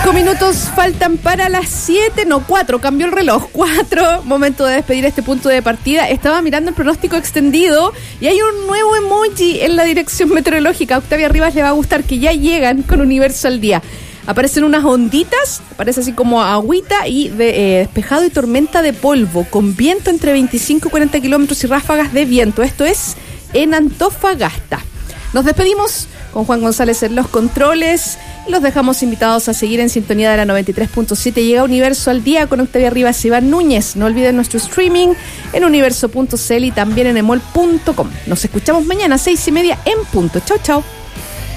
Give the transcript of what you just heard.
5 minutos faltan para las 7, no 4, cambió el reloj, 4, momento de despedir este punto de partida. Estaba mirando el pronóstico extendido y hay un nuevo emoji en la dirección meteorológica. A Octavia Rivas le va a gustar, que ya llegan con Universo al Día. Aparecen unas onditas, parece así como agüita y despejado y tormenta de polvo, con viento entre 25 y 40 kilómetros y ráfagas de viento. Esto es en Antofagasta. Nos despedimos con Juan González en los controles. Los dejamos invitados a seguir en sintonía de la 93.7. Llega Universo al Día con Octavia Rivas y Iván Núñez. No olviden nuestro streaming en universo.cl y también en emol.com. Nos escuchamos mañana a 6:30 en punto. Chau, chau.